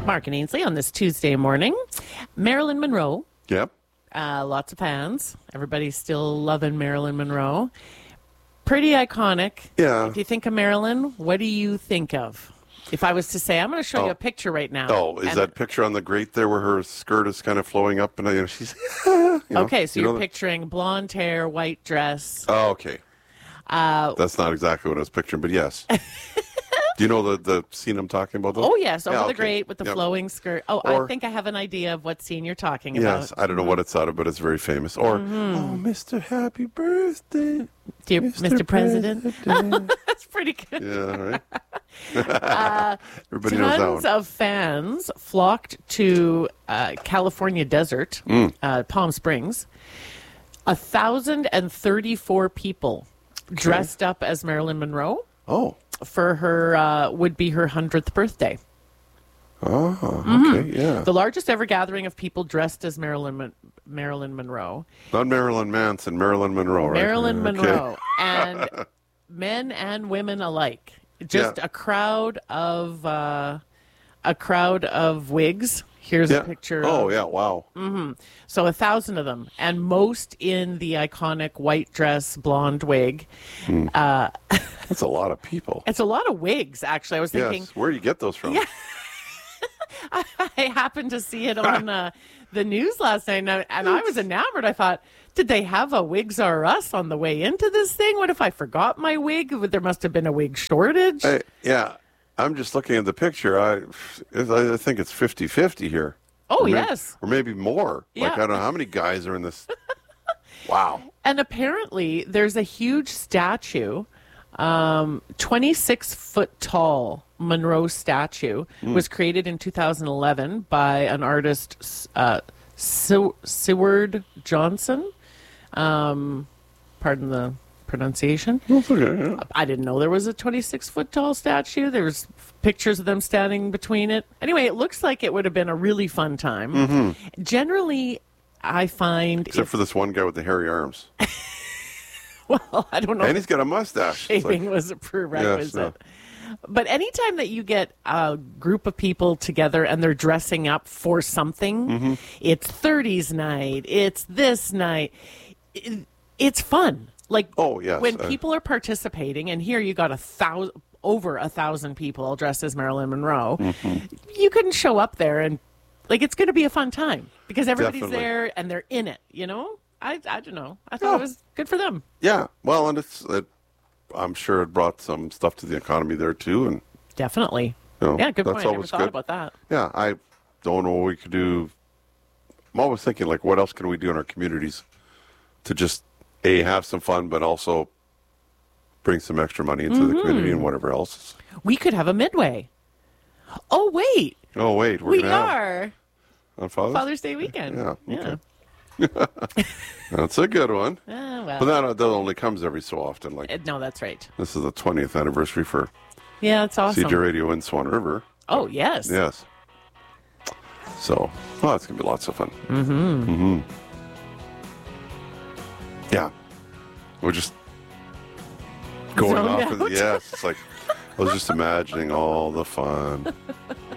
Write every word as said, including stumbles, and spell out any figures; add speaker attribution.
Speaker 1: Mark and Ainsley on this Tuesday morning. Marilyn Monroe.
Speaker 2: Yep.
Speaker 1: Uh, lots of fans. Everybody's still loving Marilyn Monroe. Pretty iconic.
Speaker 2: Yeah.
Speaker 1: If you think of Marilyn, what do you think of? If I was to say, I'm going to show
Speaker 2: Oh.
Speaker 1: you a picture right now.
Speaker 2: Oh, is
Speaker 1: And-
Speaker 2: that picture on the grate there where her skirt is kind of flowing up and you know, she's you know,
Speaker 1: Okay, so
Speaker 2: you
Speaker 1: you're
Speaker 2: know the-
Speaker 1: picturing blonde hair, white dress.
Speaker 2: Oh, okay.
Speaker 1: Uh,
Speaker 2: That's not exactly what I was picturing, but yes. Do you know the, the scene I'm talking about? Though?
Speaker 1: Oh, yes, over
Speaker 2: Yeah,
Speaker 1: the
Speaker 2: okay.
Speaker 1: grate with the
Speaker 2: Yep.
Speaker 1: flowing skirt. Oh,
Speaker 2: Or-
Speaker 1: I think I have an idea of what scene you're talking about.
Speaker 2: Yes, I don't know what it's out of, but it's very famous. Or, oh, Mister Happy Birthday,
Speaker 1: Dear Mister President. That's pretty good.
Speaker 2: Yeah, right.
Speaker 1: Uh,
Speaker 2: Everybody knows that
Speaker 1: Tons
Speaker 2: one.
Speaker 1: of fans flocked to uh, California desert,
Speaker 2: Mm.
Speaker 1: uh, Palm Springs. A thousand and thirty-four people dressed up as Marilyn Monroe
Speaker 2: Oh,
Speaker 1: for her uh, would be her hundredth birthday.
Speaker 2: oh,
Speaker 1: Mm-hmm.
Speaker 2: okay, yeah.
Speaker 1: The largest ever gathering of people dressed as Marilyn Mon- Marilyn Monroe.
Speaker 2: Not Marilyn Manson, Marilyn Monroe, right?
Speaker 1: Marilyn
Speaker 2: Okay.
Speaker 1: Monroe, and men and women alike. Just
Speaker 2: Yeah.
Speaker 1: a crowd of uh, a crowd of wigs. Here's
Speaker 2: Yeah.
Speaker 1: a picture.
Speaker 2: Oh,
Speaker 1: of,
Speaker 2: yeah, wow.
Speaker 1: So a thousand of them, and most in the iconic white dress, blonde wig.
Speaker 2: That's a lot of people.
Speaker 1: It's a lot of wigs, actually. I was thinking.
Speaker 2: Yes, where do you get those from?
Speaker 1: Yeah. I happened to see it on uh, the news last night, and I, and I was enamored. I thought, did they have a Wigs R Us on the way into this thing? What if I forgot my wig? There must have been a wig shortage.
Speaker 2: Hey, yeah, I'm just looking at the picture. I, I think it's fifty-fifty here.
Speaker 1: Oh,
Speaker 2: Or maybe-
Speaker 1: yes.
Speaker 2: Or maybe more. Like,
Speaker 1: Yeah.
Speaker 2: I don't know how many guys are in this. Wow.
Speaker 1: And apparently, there's a huge statue, um, twenty-six foot tall Monroe statue, was created in two thousand eleven by an artist, uh, Sew- Seward Johnson. Um, pardon the pronunciation.
Speaker 2: That's okay, yeah.
Speaker 1: I didn't know there was a twenty-six foot tall statue. There's pictures of them standing between it. Anyway, it looks like it would have been a really fun time. Generally, I find
Speaker 2: Except
Speaker 1: if-
Speaker 2: for this one guy with the hairy arms.
Speaker 1: well, I don't know.
Speaker 2: And he's got a mustache. It's
Speaker 1: Shaving
Speaker 2: like,
Speaker 1: was a prerequisite.
Speaker 2: Yes,
Speaker 1: But anytime that you get a group of people together and they're dressing up for something,
Speaker 2: Mm-hmm.
Speaker 1: it's thirties night, it's this night, it- it's fun. Like
Speaker 2: Oh, yes,
Speaker 1: when
Speaker 2: I-
Speaker 1: people are participating, and here you got a thousand, over a thousand people dressed as Marilyn Monroe,
Speaker 2: Mm-hmm.
Speaker 1: you couldn't show up there and like it's going to be a fun time because everybody's
Speaker 2: Definitely.
Speaker 1: there and they're in it. You know, I I don't know. I thought it
Speaker 2: Yeah.
Speaker 1: was good for them.
Speaker 2: yeah, well, and it's, it, I'm sure it brought some stuff to the economy there, too. And,
Speaker 1: Definitely.
Speaker 2: you know,
Speaker 1: Yeah, good
Speaker 2: that's
Speaker 1: point. I never
Speaker 2: always
Speaker 1: thought
Speaker 2: good.
Speaker 1: about that.
Speaker 2: Yeah, I don't know what we could do. I'm always thinking, like, what else can we do in our communities to just, A, have some fun, but also bring some extra money into
Speaker 1: Mm-hmm.
Speaker 2: the community and whatever else.
Speaker 1: We could have a midway. Oh wait,
Speaker 2: Oh, wait, we're
Speaker 1: we
Speaker 2: going to have
Speaker 1: are
Speaker 2: on Father's?
Speaker 1: Father's Day weekend.
Speaker 2: Yeah,
Speaker 1: yeah.
Speaker 2: okay. That's a good one.
Speaker 1: Ah, well.
Speaker 2: But that, that only comes every so often. Like,
Speaker 1: Uh, no, that's right.
Speaker 2: this is the twentieth anniversary for
Speaker 1: Yeah, that's awesome.
Speaker 2: C J Radio in Swan River.
Speaker 1: Oh yes.
Speaker 2: Yes. So, oh, it's going to be lots of fun. Mm-hmm. Mm-hmm. Yeah. We're just going
Speaker 1: Zoned
Speaker 2: off. Of the,
Speaker 1: out.
Speaker 2: yes. It's like, I was just imagining all the fun.